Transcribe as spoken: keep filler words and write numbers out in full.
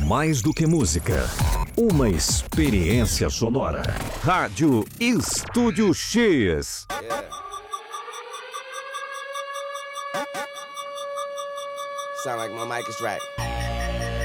mais do que música. Uma experiência sonora. Rádio Estúdio X. Yeah. Sound like my mic is right.